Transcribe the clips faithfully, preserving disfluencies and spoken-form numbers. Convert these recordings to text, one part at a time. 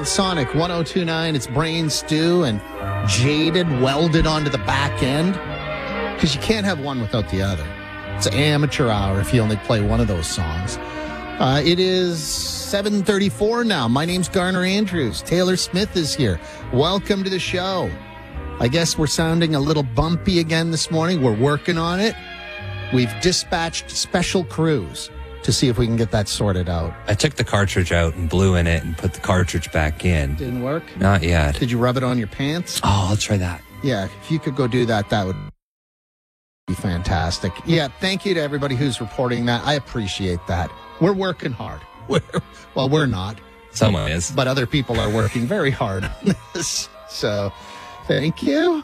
on Sonic one oh two point nine. It's Brain Stew and Jaded welded onto the back end. Because you can't have one without the other. It's an amateur hour if you only play one of those songs. Uh, it is seven thirty-four now. My name's Garner Andrews. Taylor Smith is here. Welcome to the show. I guess we're sounding a little bumpy again this morning. We're working on it. We've dispatched special crews to see if we can get that sorted out. I took the cartridge out and blew in it and put the cartridge back in. Didn't work? Not yet. Did you rub it on your pants? Oh, I'll try that. Yeah, if you could go do that, that would be fantastic. Yeah, thank you to everybody who's reporting that. I appreciate that. We're working hard. We're, well, we're not. Someone is. But other people are working very hard on this. So, thank you.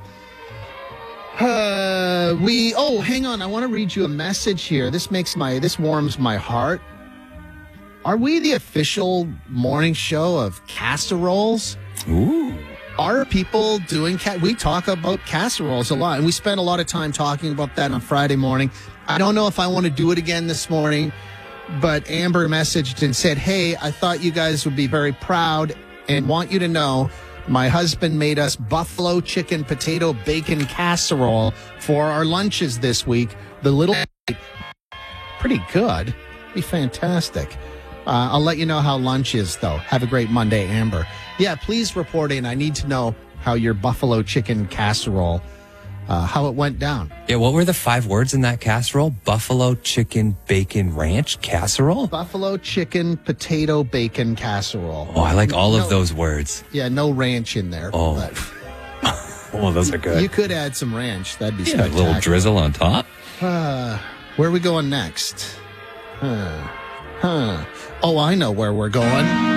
Uh, we, oh, hang on. I want to read you a message here. This makes my, this warms my heart. Are we the official morning show of casseroles? Ooh. Are people doing, ca- we talk about casseroles a lot, and we spend a lot of time talking about that on Friday morning. I don't know if I want to do it again this morning, but Amber messaged and said, hey, I thought you guys would be very proud and want you to know my husband made us buffalo chicken potato bacon casserole for our lunches this week. The little, pretty good. Be fantastic. Uh, I'll let you know how lunch is, though. Have a great Monday, Amber. Yeah, please report in. I need to know how your buffalo chicken casserole, uh, how it went down. Yeah, what were the five words in that casserole? Buffalo chicken bacon ranch casserole? Buffalo chicken potato bacon casserole. Oh, I like all no, of those words. Yeah, no ranch in there. Oh, but oh, those are good. You could add some ranch. That'd be yeah, a spectacular. little drizzle on top. Uh, where are we going next? Huh. Huh. Oh, I know where we're going.